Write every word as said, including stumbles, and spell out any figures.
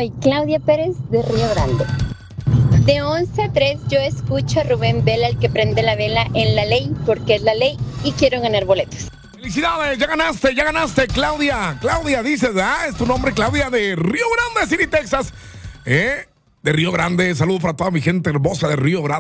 Soy Claudia Pérez de Río Grande. De once a tres yo escucho a Rubén Vela, el que prende la vela en la ley, porque es la ley y quiero ganar boletos. Felicidades, ya ganaste, ya ganaste, Claudia. Claudia, dices, ¿verdad? Es tu nombre, Claudia, de Río Grande, City, Texas. ¿Eh? De Río Grande, saludos para toda mi gente hermosa de Río Grande.